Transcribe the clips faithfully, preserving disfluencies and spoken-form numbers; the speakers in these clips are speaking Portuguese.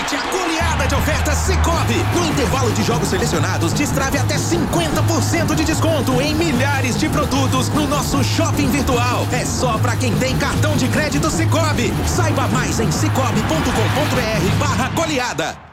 Aproveite a goleada de ofertas Sicoob. No intervalo de jogos selecionados, destrave até cinquenta por cento de desconto em milhares de produtos no nosso shopping virtual. É só pra quem tem cartão de crédito Sicoob. Saiba mais em cicobi ponto com ponto br barra goleada.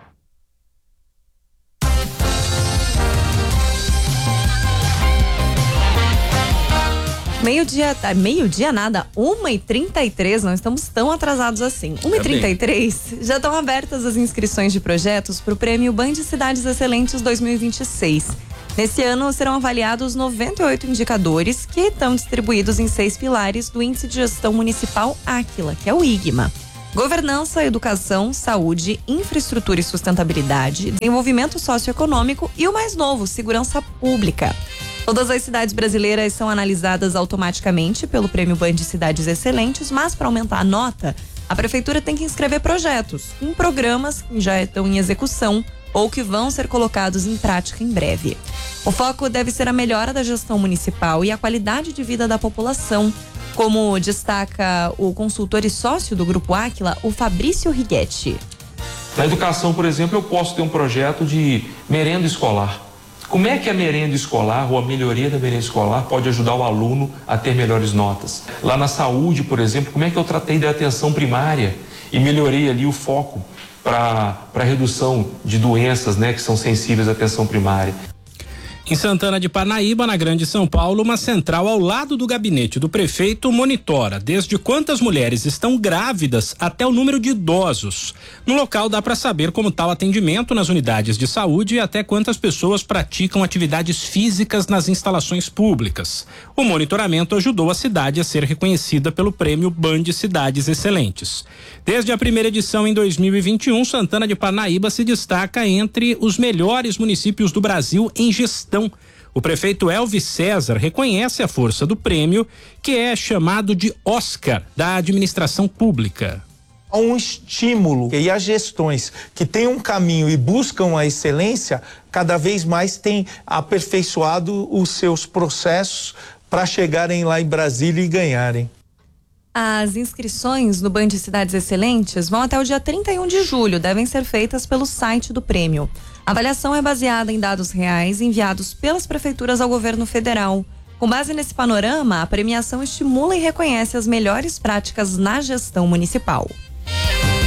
Meio-dia, meio-dia nada, uma e trinta e três, não estamos tão atrasados assim. uma e trinta e três, já estão abertas as inscrições de projetos para o Prêmio Band Cidades Excelentes dois mil e vinte e seis. Nesse ano serão avaliados noventa e oito indicadores que estão distribuídos em seis pilares do Índice de Gestão Municipal Áquila, que é o I G M A. Governança, educação, saúde, infraestrutura e sustentabilidade, desenvolvimento socioeconômico e o mais novo, segurança pública. Todas as cidades brasileiras são analisadas automaticamente pelo Prêmio Band Cidades Excelentes, mas para aumentar a nota, a prefeitura tem que inscrever projetos com programas que já estão em execução ou que vão ser colocados em prática em breve. O foco deve ser a melhora da gestão municipal e a qualidade de vida da população, como destaca o consultor e sócio do Grupo Áquila, o Fabrício Righetti. Na educação, por exemplo, eu posso ter um projeto de merenda escolar. Como é que a merenda escolar ou a melhoria da merenda escolar pode ajudar o aluno a ter melhores notas? Lá na saúde, por exemplo, como é que eu tratei da atenção primária e melhorei ali o foco para a redução de doenças, né, que são sensíveis à atenção primária? Em Santana de Parnaíba, na Grande São Paulo, uma central ao lado do gabinete do prefeito monitora desde quantas mulheres estão grávidas até o número de idosos. No local dá para saber como está o atendimento nas unidades de saúde e até quantas pessoas praticam atividades físicas nas instalações públicas. O monitoramento ajudou a cidade a ser reconhecida pelo prêmio Band Cidades Excelentes. Desde a primeira edição em dois mil e vinte e um, Santana de Parnaíba se destaca entre os melhores municípios do Brasil em gestão. O prefeito Elvis César reconhece a força do prêmio, que é chamado de Oscar da administração pública. Há um estímulo e as gestões que têm um caminho e buscam a excelência, cada vez mais têm aperfeiçoado os seus processos para chegarem lá em Brasília e ganharem. As inscrições no Band Cidades Excelentes vão até o dia trinta e um de julho, devem ser feitas pelo site do prêmio. A avaliação é baseada em dados reais enviados pelas prefeituras ao governo federal. Com base nesse panorama, a premiação estimula e reconhece as melhores práticas na gestão municipal.